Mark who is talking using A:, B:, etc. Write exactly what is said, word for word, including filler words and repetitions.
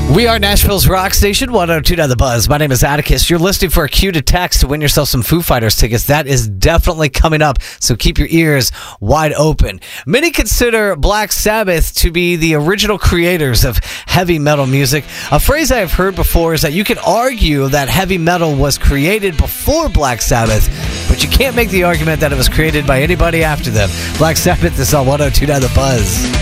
A: We are Nashville's rock station, one oh two to The Buzz. My name is Atticus. You're listening for a cue to text to win yourself some Foo Fighters tickets. That is definitely coming up, so keep your ears wide open. Many consider Black Sabbath to be the original creators of heavy metal music. A phrase I have heard before is that you can argue that heavy metal was created before Black Sabbath, but you can't make the argument that it was created by anybody after them. Black Sabbath is on one oh two to The Buzz.